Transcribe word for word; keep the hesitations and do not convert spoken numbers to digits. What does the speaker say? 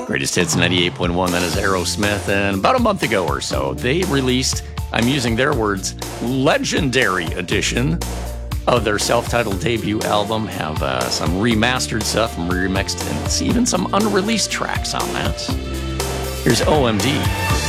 Greatest Hits ninety-eight point one, that is Aerosmith. And about a month ago or so, they released, I'm using their words, legendary edition of their self-titled debut album. Have uh, some remastered stuff, remixed, and even some unreleased tracks on that. Here's O M D.